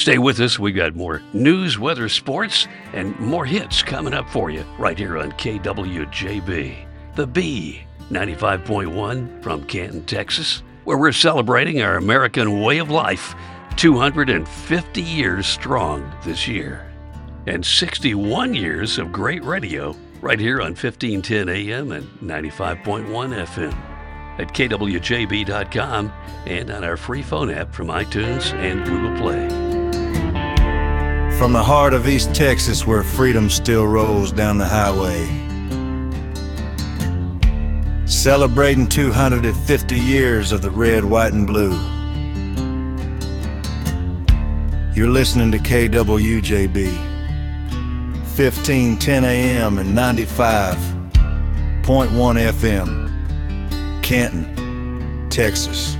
Stay with us. We've got more news, weather, sports, and more hits coming up for you right here on KWJB. The B, 95.1 from Canton, Texas, where we're celebrating our American way of life, 250 years strong this year. And 61 years of great radio right here on 1510 AM and 95.1 FM. At kwjb.com and on our free phone app from iTunes and Google Play. From the heart of East Texas, where freedom still rolls down the highway, celebrating 250 years of the red, white, and blue. You're listening to KWJB, 1510 AM and 95.1 FM. Canton, Texas.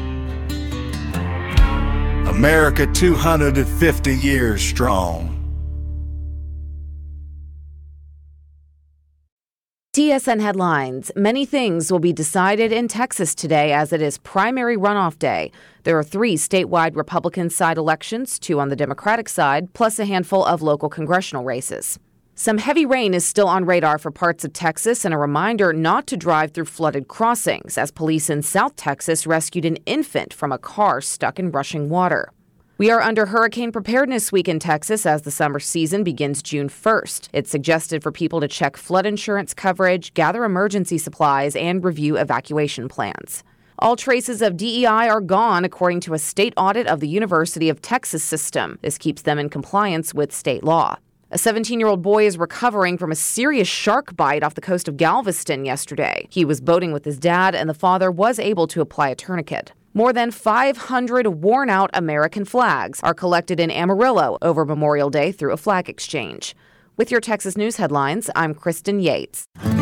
America 250 years strong. TSN headlines. Many things will be decided in Texas today as it is primary runoff day. There are 3 statewide Republican side elections, 2 on the Democratic side, plus a handful of local congressional races. Some heavy rain is still on radar for parts of Texas, and a reminder not to drive through flooded crossings as police in South Texas rescued an infant from a car stuck in rushing water. We are under Hurricane Preparedness Week in Texas as the summer season begins June 1st. It's suggested for people to check flood insurance coverage, gather emergency supplies, and review evacuation plans. All traces of DEI are gone, according to a state audit of the University of Texas system. This keeps them in compliance with state law. A 17-year-old boy is recovering from a serious shark bite off the coast of Galveston yesterday. He was boating with his dad, and the father was able to apply a tourniquet. More than 500 worn-out American flags are collected in Amarillo over Memorial Day through a flag exchange. With your Texas News headlines, I'm Kristen Yates.